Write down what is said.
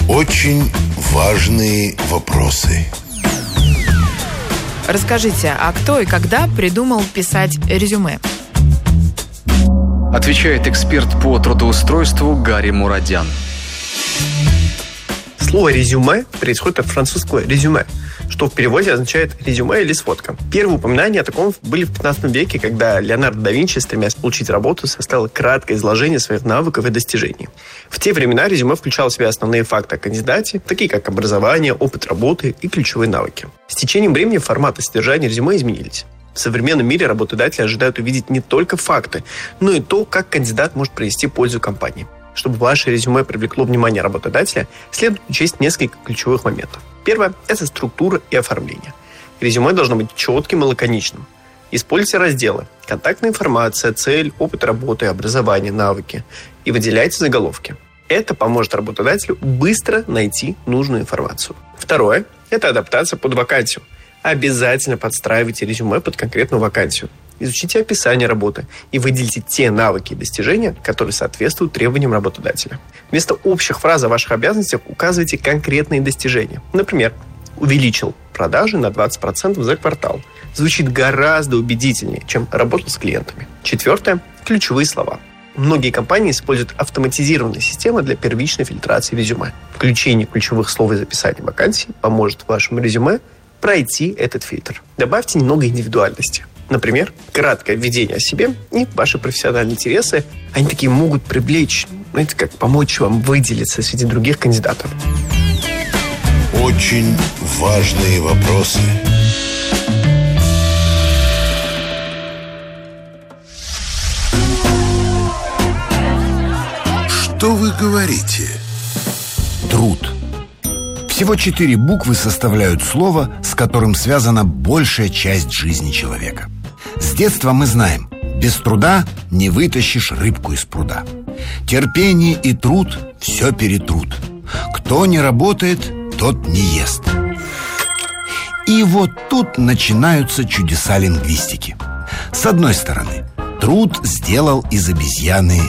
Очень важные вопросы. Расскажите, а кто и когда придумал писать резюме? Отвечает эксперт по трудоустройству Гарри Мурадян. Слово «резюме» происходит от французского «резюме», что в переводе означает «резюме» или «сводка». Первые упоминания о таком были в 15 веке, когда Леонардо да Винчи, стремясь получить работу, составил краткое изложение своих навыков и достижений. В те времена резюме включало в себя основные факты о кандидате, такие как образование, опыт работы и ключевые навыки. С течением времени формат и содержание резюме изменились. В современном мире работодатели ожидают увидеть не только факты, но и то, как кандидат может принести пользу компании. Чтобы ваше резюме привлекло внимание работодателя, следует учесть несколько ключевых моментов. Первое – это структура и оформление. Резюме должно быть четким и лаконичным. Используйте разделы «Контактная информация», «Цель», «Опыт работы», «Образование», «Навыки» и выделяйте заголовки. Это поможет работодателю быстро найти нужную информацию. Второе – это адаптация под вакансию. Обязательно подстраивайте резюме под конкретную вакансию. Изучите описание работы и выделите те навыки и достижения, которые соответствуют требованиям работодателя. Вместо общих фраз о ваших обязанностях указывайте конкретные достижения. Например, увеличил продажи на 20% за квартал. Звучит гораздо убедительнее, чем работал с клиентами. Четвертое – ключевые слова. Многие компании используют автоматизированные системы для первичной фильтрации резюме. Включение ключевых слов из описания вакансий поможет вашему резюме пройти этот фильтр. Добавьте немного индивидуальности. Например, краткое введение о себе и ваши профессиональные интересы. Они такие могут привлечь, знаете, как помочь вам выделиться среди других кандидатов. Очень важные вопросы. Что вы говорите? Труд. Всего 4 буквы составляют слово, с которым связана большая часть жизни человека. С детства мы знаем: без труда не вытащишь рыбку из пруда. Терпение и труд все перетрут. Кто не работает, тот не ест. И вот тут начинаются чудеса лингвистики. С одной стороны, труд сделал из обезьяны